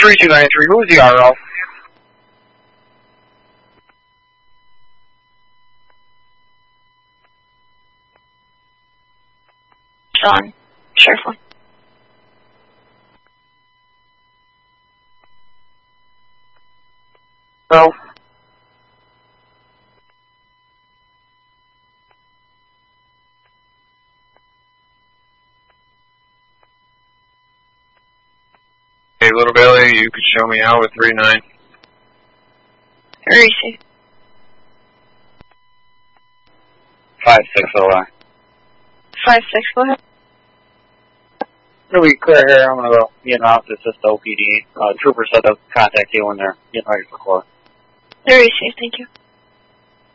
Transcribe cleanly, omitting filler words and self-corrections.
3293, who's the RO? Sean, Sheriff 1. So, Hey, Little Billy, you could show me out with 3-9. Where is he? 5-6 OI. 5-6, go ahead. Really clear here, I'm gonna go get an office assist OPD. Trooper said they'll contact you when they're getting ready for court. There is he, thank you.